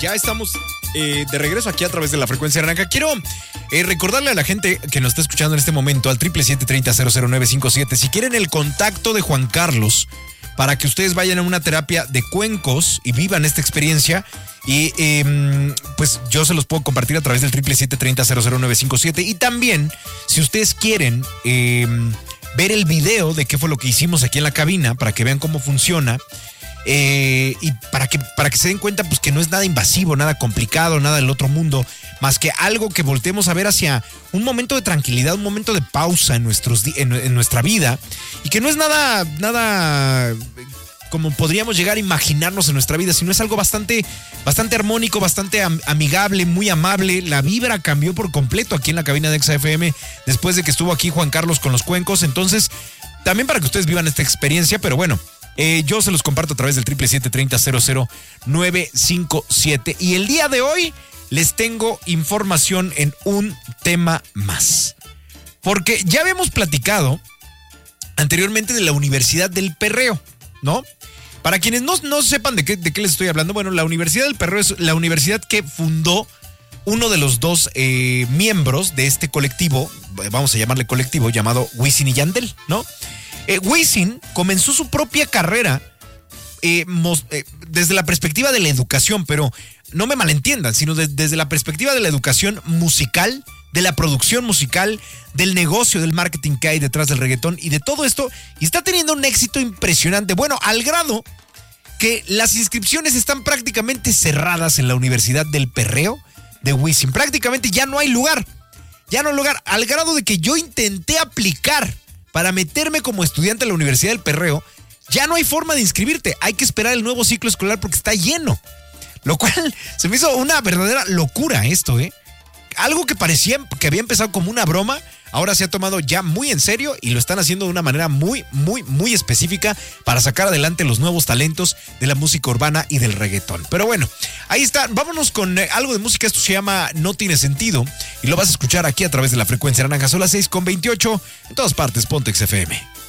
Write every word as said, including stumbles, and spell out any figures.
Ya estamos eh, de regreso aquí a través de la frecuencia naranja. Quiero eh, recordarle a la gente que nos está escuchando en este momento al siete siete siete, tres cero, cero cero nueve cinco siete. Si quieren el contacto de Juan Carlos para que ustedes vayan a una terapia de cuencos y vivan esta experiencia, y eh, pues yo se los puedo compartir a través del siete siete siete, tres cero, cero cero nueve cinco siete. Y también, si ustedes quieren eh, ver el video de qué fue lo que hicimos aquí en la cabina, para que vean cómo funciona, Eh, y para que, para que se den cuenta pues que no es nada invasivo, nada complicado, nada del otro mundo, más que algo que volteemos a ver hacia un momento de tranquilidad, un momento de pausa en, nuestros, en, en nuestra vida, y que no es nada, nada como podríamos llegar a imaginarnos en nuestra vida, sino es algo bastante, bastante armónico, bastante am- amigable, muy amable. La vibra cambió por completo aquí en la cabina de Exa F M después de que estuvo aquí Juan Carlos con los cuencos. Entonces, también para que ustedes vivan esta experiencia, pero bueno, Eh, yo se los comparto a través del siete siete siete, tres cero, cero cero nueve cinco siete. Y el día de hoy les tengo información en un tema más. Porque ya habíamos platicado anteriormente de la Universidad del Perreo, ¿no? Para quienes no, no sepan de qué, de qué les estoy hablando, bueno, la Universidad del Perreo es la universidad que fundó uno de los dos eh, miembros de este colectivo, vamos a llamarle colectivo, llamado Wisin y Yandel, ¿no? Eh, Wisin comenzó su propia carrera eh, mos, eh, desde la perspectiva de la educación, pero no me malentiendan, sino de, desde la perspectiva de la educación musical, de la producción musical, del negocio, del marketing que hay detrás del reggaetón y de todo esto, y está teniendo un éxito impresionante, bueno, al grado que las inscripciones están prácticamente cerradas en la Universidad del Perreo de Wisin. Prácticamente ya no hay lugar, ya no hay lugar, al grado de que yo intenté aplicar para meterme como estudiante a la Universidad del Perreo. Ya no hay forma de inscribirte. Hay que esperar el nuevo ciclo escolar porque está lleno. Lo cual se me hizo una verdadera locura esto, ¿eh? Algo que parecía que había empezado como una broma, ahora se ha tomado ya muy en serio y lo están haciendo de una manera muy, muy, muy específica para sacar adelante los nuevos talentos de la música urbana y del reggaetón. Pero bueno, ahí está. Vámonos con eh, algo de música. Esto se llama No Tiene Sentido y lo vas a escuchar aquí a través de la frecuencia naranja. Son las seis con veintiocho. En todas partes, ponte X F M.